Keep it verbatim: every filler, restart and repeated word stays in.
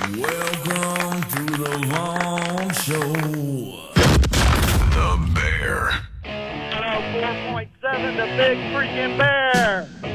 Welcome to the Vaughn Show. The Bear. one oh four point seven, the Big Freaking Bear.